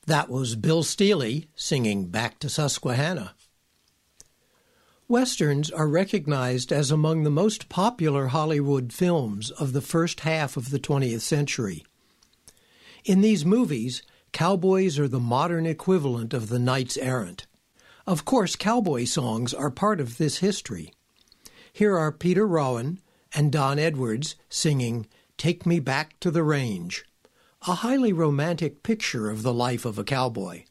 That was Bill Steely singing Back to Susquehanna. Westerns are recognized as among the most popular Hollywood films of the first half of the 20th century. In these movies, cowboys are the modern equivalent of the knights errant. Of course, cowboy songs are part of this history. Here are Peter Rowan and Don Edwards singing "Take Me Back to the Range," a highly romantic picture of the life of a cowboy.